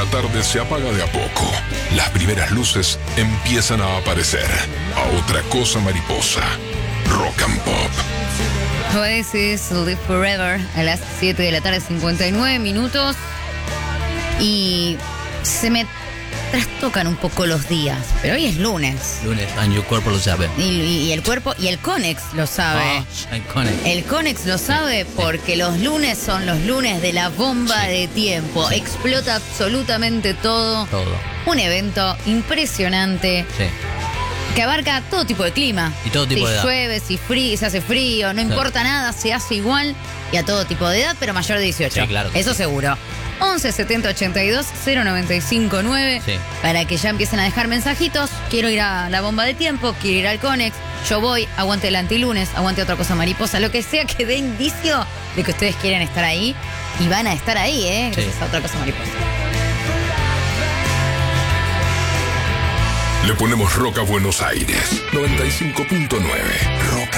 tarde se apaga de a poco. Las primeras luces empiezan a aparecer. A otra cosa mariposa. Rock and Pop. Oasis, Live Forever, a las 7 de la tarde, 59 minutos. Y se me trastocan un poco los días, pero hoy es lunes. Lunes, y el cuerpo lo sabe. Y el cuerpo, y el Conex lo sabe. El Conex. El Conex lo sabe porque los lunes son los lunes de la bomba de tiempo. Sí. Explota absolutamente todo. Todo. Un evento impresionante. Sí. Que abarca todo tipo de clima. Y todo tipo de edad. Si llueve, si se hace frío, no importa nada, se hace igual. Y a todo tipo de edad, pero mayor de 18. Sí, claro. Eso seguro. 11 70 82 095 9. Sí. Para que ya empiecen a dejar mensajitos. Quiero ir a la bomba de tiempo, quiero ir al Conex. Yo voy, aguante el antilunes, aguante otra cosa mariposa. Lo que sea que dé indicio de que ustedes quieren estar ahí. Y van a estar ahí, gracias a otra cosa mariposa. Le ponemos rock a Buenos Aires. 95.9. Rock